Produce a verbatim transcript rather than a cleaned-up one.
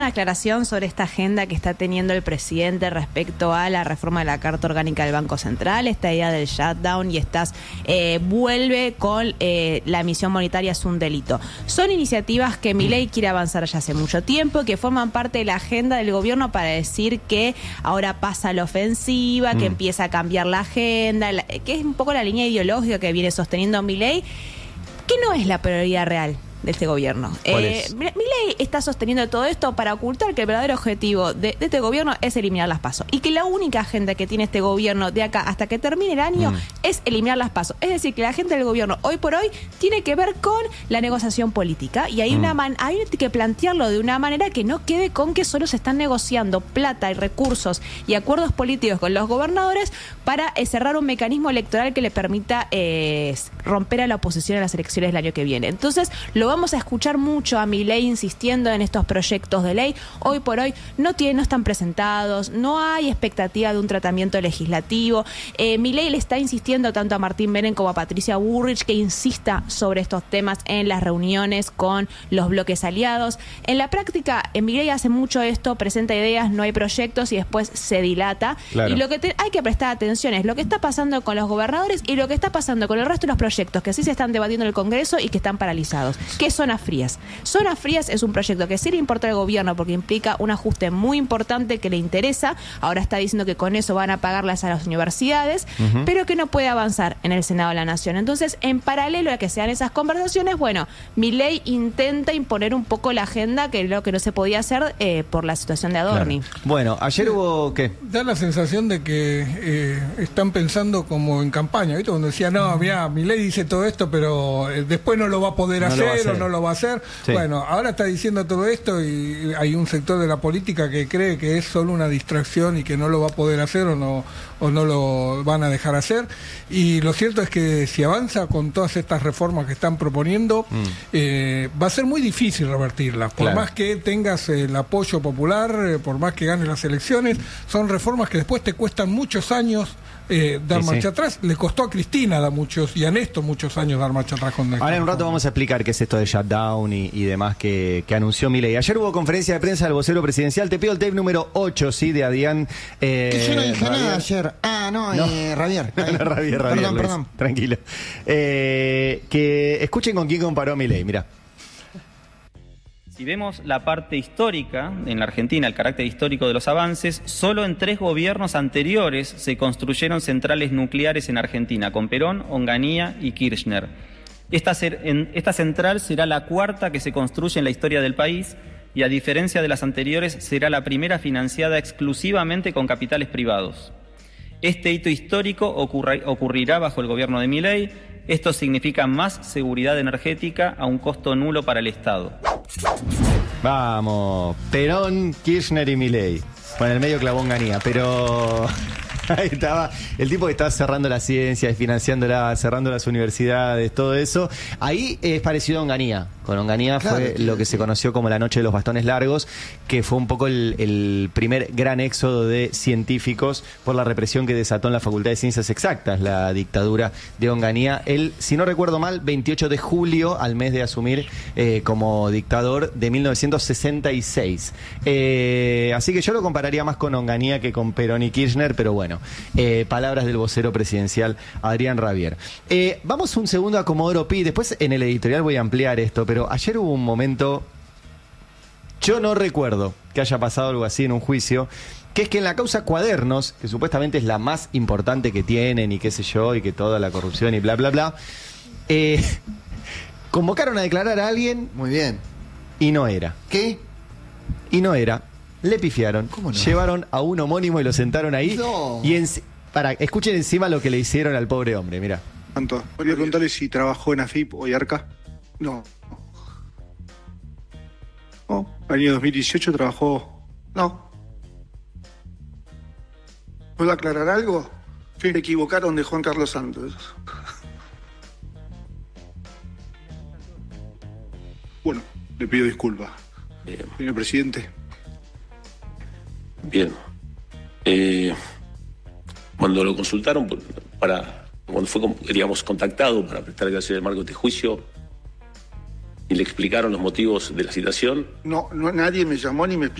Aclaración sobre esta agenda que está teniendo el presidente respecto a la reforma de la Carta Orgánica del Banco Central, esta idea del shutdown y estas eh, vuelve con eh, la emisión monetaria es un delito. Son iniciativas que Milei quiere avanzar ya hace mucho tiempo, que forman parte de la agenda del gobierno para decir que ahora pasa la ofensiva, que mm. empieza a cambiar la agenda, la, que es un poco la línea ideológica que viene sosteniendo Milei, que no es la prioridad real de este gobierno. Eh, Milei está sosteniendo todo esto para ocultar que el verdadero objetivo de, de este gobierno es eliminar las PASO y que la única agenda que tiene este gobierno de acá hasta que termine el año mm. es eliminar las PASO. Es decir, que la agenda del gobierno hoy por hoy tiene que ver con la negociación política y hay, mm. una man, hay que plantearlo de una manera que no quede con que solo se están negociando plata y recursos y acuerdos políticos con los gobernadores para eh, cerrar un mecanismo electoral que le permita eh, romper a la oposición en las elecciones del año que viene. Entonces, lo vamos a escuchar mucho a Milei insistiendo en estos proyectos de ley. Hoy por hoy no, tiene, no están presentados, no hay expectativa de un tratamiento legislativo. Eh, Milei le está insistiendo tanto a Martín Menem como a Patricia Bullrich que insista sobre estos temas en las reuniones con los bloques aliados. En la práctica, Milei hace mucho esto, presenta ideas, no hay proyectos y después se dilata. Claro. Y lo que te, hay que prestar atención es lo que está pasando con los gobernadores y lo que está pasando con el resto de los proyectos que sí se están debatiendo en el Congreso y que están paralizados. ¿Qué es Zonas Frías? Zonas Frías es un proyecto que sí le importa al gobierno porque implica un ajuste muy importante que le interesa. Ahora está diciendo que con eso van a pagarlas a las universidades, uh-huh. pero que no puede avanzar en el Senado de la Nación. Entonces, en paralelo a que sean esas conversaciones, bueno, Milei intenta imponer un poco la agenda, que es lo que no se podía hacer eh, por la situación de Adorni. Claro. Bueno, ayer hubo, ¿qué? Da la sensación de que eh, están pensando como en campaña, ¿viste? Cuando decía, no, mira, Milei dice todo esto, pero eh, después no lo va a poder no hacer, hacer o no lo va a hacer. Sí. Bueno, ahora está diciendo todo esto y hay un sector de la política que cree que es solo una distracción y que no lo va a poder hacer o no, o no lo van a dejar hacer. Y lo cierto es que si avanza con todas estas reformas que están proponiendo, mm. eh, va a ser muy difícil revertirlas. Por claro. más que tengas el apoyo popular, eh, por más que ganes las elecciones, son reformas que después te cuestan muchos años Eh, dar sí, marcha sí. atrás. Le costó a Cristina da muchos y a Néstor muchos años dar marcha atrás con Ahora en un rato vamos a explicar qué es esto de shutdown y, y demás que, que anunció Milei. Ayer hubo conferencia de prensa del vocero presidencial. Te pido el tape número ocho, sí, de Adrián. Eh, que yo no dije Rabier. nada ayer. Ah, no, no. Eh, Rabier. no, Rabier, Rabier. Perdón, Luis. perdón. Tranquilo. Eh, que escuchen con quién comparó Milei. Mirá. Si vemos la parte histórica en la Argentina, el carácter histórico de los avances, solo en tres gobiernos anteriores se construyeron centrales nucleares en Argentina, con Perón, Onganía y Kirchner. Esta, esta central será la cuarta que se construye en la historia del país y, a diferencia de las anteriores, será la primera financiada exclusivamente con capitales privados. Este hito histórico ocurra, ocurrirá bajo el gobierno de Milei. Esto significa más seguridad energética a un costo nulo para el Estado. Vamos, Perón, Kirchner y Milei. Bueno, en el medio clavó Onganía, pero ahí estaba el tipo que estaba cerrando la ciencia, financiándola, cerrando las universidades, todo eso. Ahí es parecido a Onganía. Con Onganía claro, fue lo que se conoció como la noche de los bastones largos, que fue un poco el, el primer gran éxodo de científicos por la represión que desató en la Facultad de Ciencias Exactas la dictadura de Onganía. Él, si no recuerdo mal, veintiocho de julio, al mes de asumir eh, como dictador de mil novecientos sesenta y seis. Eh, así que yo lo compararía más con Onganía que con Perón y Kirchner, pero bueno, eh, palabras del vocero presidencial Adrián Rabier. Eh, vamos un segundo a Comodoro Pi, después en el editorial voy a ampliar esto, pero ayer hubo un momento, yo no recuerdo que haya pasado algo así en un juicio, que es que en la causa Cuadernos, que supuestamente es la más importante que tienen y qué sé yo, y que toda la corrupción y bla, bla, bla, eh, convocaron a declarar a alguien. Muy bien. Y no era. ¿Qué? Y no era. Le pifiaron. ¿Cómo no? Llevaron a un homónimo y lo sentaron ahí. No. Y en, para, escuchen encima lo que le hicieron al pobre hombre, mirá. Anto, quería preguntarle si trabajó en A F I P o IARCA. No. No, el año dos mil dieciocho trabajó... No. ¿Puedo aclarar algo? Sí. Se equivocaron de Juan Carlos Santos. Bueno, le pido disculpas. Bien. Señor presidente. Bien. Eh, cuando lo consultaron para... Cuando fue, digamos, contactado para prestar declaración en el marco de este juicio... y le explicaron los motivos de la citación? No, no nadie me llamó ni me explicó.